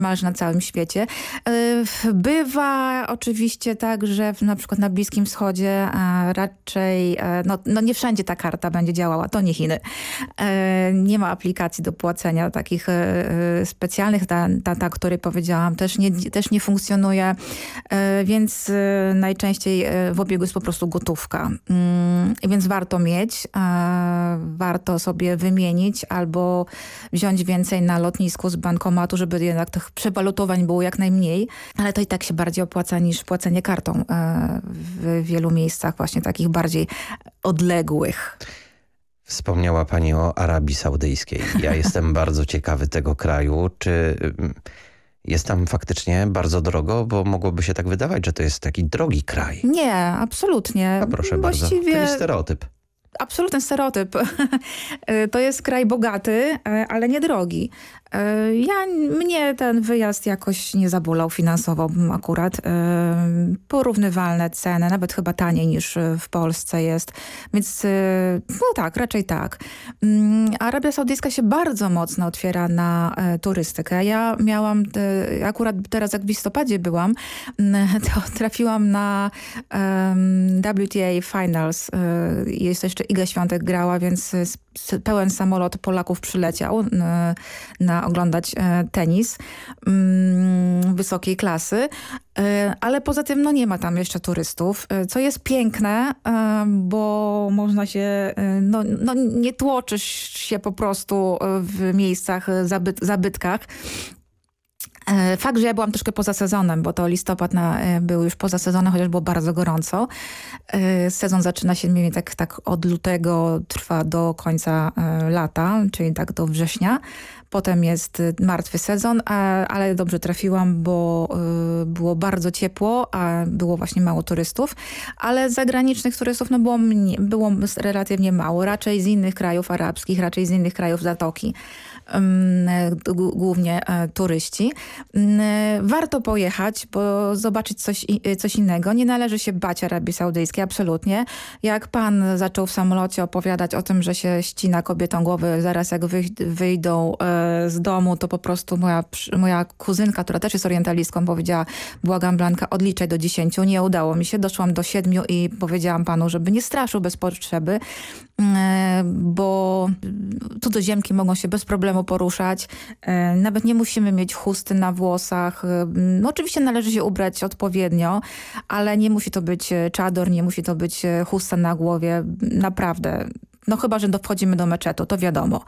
niemalże na całym świecie. Bywa oczywiście tak, że na przykład na Bliskim Wschodzie raczej, no nie wszędzie ta karta będzie działała, to nie Chiny. Nie ma aplikacji do płacenia takich specjalnych, ta, o której powiedziałam, też nie funkcjonuje, więc najczęściej w obiegu jest po prostu gotówka. Więc warto mieć, warto sobie wymienić albo wziąć więcej na lotnisku z bankomatu, żeby jednak tych przewalutowań było jak najmniej, ale to i tak się bardziej opłaca niż płacenie kartą w wielu miejscach właśnie takich bardziej odległych. Wspomniała pani o Arabii Saudyjskiej. Ja jestem bardzo ciekawy tego kraju. Czy jest tam faktycznie bardzo drogo? Bo mogłoby się tak wydawać, że to jest taki drogi kraj. Nie, absolutnie. A proszę bardzo, czyli stereotyp. Absolutny stereotyp. To jest kraj bogaty, ale nie drogi. Mnie ten wyjazd jakoś nie zabolał finansowo akurat. Porównywalne ceny, nawet chyba taniej niż w Polsce jest. Więc no tak, raczej tak. Arabia Saudyjska się bardzo mocno otwiera na turystykę. Ja miałam, akurat teraz jak w listopadzie byłam, to trafiłam na WTA Finals. Jest jeszcze Iga Świątek grała, więc pełen samolot Polaków przyleciał na oglądać tenis wysokiej klasy, ale poza tym no nie ma tam jeszcze turystów, co jest piękne, bo można się, nie tłoczysz się po prostu w miejscach, zabytkach. Fakt, że ja byłam troszkę poza sezonem, bo to listopad był już poza sezonem, chociaż było bardzo gorąco. Sezon zaczyna się mniej więcej tak od lutego, trwa do końca lata, czyli tak do września. Potem jest martwy sezon, ale dobrze trafiłam, bo było bardzo ciepło, a było właśnie mało turystów. Ale zagranicznych turystów było relatywnie mało, raczej z innych krajów arabskich, raczej z innych krajów Zatoki. Głównie turyści. Warto pojechać, bo zobaczyć coś innego. Nie należy się bać Arabii Saudyjskiej, absolutnie. Jak pan zaczął w samolocie opowiadać o tym, że się ścina kobietom głowy zaraz jak wyjdą z domu, to po prostu moja kuzynka, która też jest orientalistką, powiedziała: błagam Blanka, odliczaj do 10. Nie udało mi się. Doszłam do 7 i powiedziałam panu, żeby nie straszył bez potrzeby, bo cudzoziemki mogą się bez problemu poruszać. Nawet nie musimy mieć chusty na włosach. No, oczywiście należy się ubrać odpowiednio, ale nie musi to być czador, nie musi to być chusta na głowie. Naprawdę. No chyba, że wchodzimy do meczetu, to wiadomo.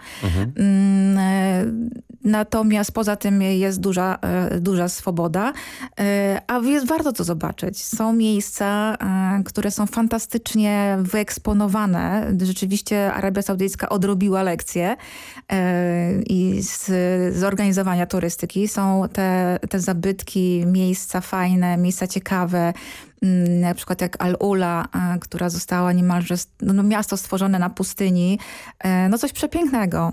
Natomiast poza tym jest duża swoboda, a warto to zobaczyć. Są miejsca, które są fantastycznie wyeksponowane. Rzeczywiście Arabia Saudyjska odrobiła lekcję i z zorganizowania turystyki. Są te zabytki, miejsca fajne, miejsca ciekawe, na przykład jak Al-Ula, która została niemalże miasto stworzone na pustyni. No coś przepięknego.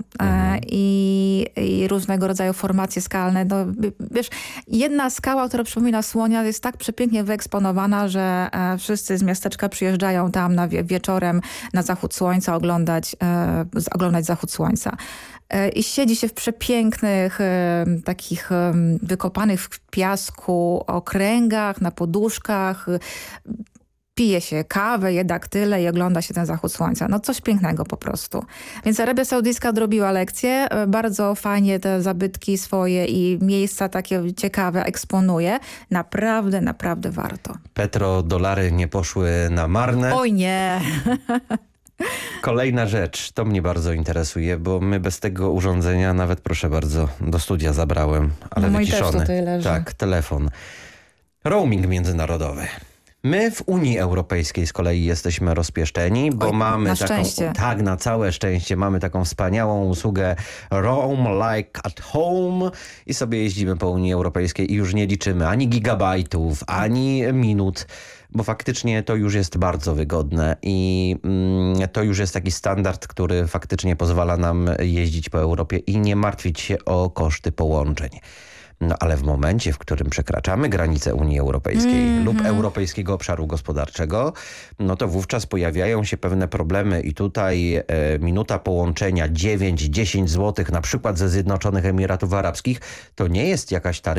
I różnego rodzaju formacje skalne. No, wiesz, jedna skała, która przypomina słonia, jest tak przepięknie wyeksponowana, że wszyscy z miasteczka przyjeżdżają tam wieczorem na zachód słońca oglądać zachód słońca. I siedzi się w przepięknych, takich wykopanych w piasku okręgach, na poduszkach, pije się kawę, je daktyle i ogląda się ten zachód słońca. No coś pięknego po prostu. Więc Arabia Saudyjska odrobiła lekcję. Bardzo fajnie te zabytki swoje i miejsca takie ciekawe eksponuje. Naprawdę, naprawdę warto. Petrodolary nie poszły na marne. Oj nie! Kolejna rzecz, to mnie bardzo interesuje, bo my bez tego urządzenia nawet, proszę bardzo, do studia zabrałem, ale wyciszony. Mój też tutaj leży. Tak, telefon. Roaming międzynarodowy. My w Unii Europejskiej z kolei jesteśmy rozpieszczeni, bo mamy na taką... szczęście. Tak, na całe szczęście mamy taką wspaniałą usługę Roam Like at Home i sobie jeździmy po Unii Europejskiej i już nie liczymy ani gigabajtów, ani minut, bo faktycznie to już jest bardzo wygodne i to już jest taki standard, który faktycznie pozwala nam jeździć po Europie i nie martwić się o koszty połączeń. No ale w momencie, w którym przekraczamy granicę Unii Europejskiej lub Europejskiego Obszaru Gospodarczego, no to wówczas pojawiają się pewne problemy i tutaj minuta połączenia 9-10 zł na przykład ze Zjednoczonych Emiratów Arabskich to nie jest jakaś taryfa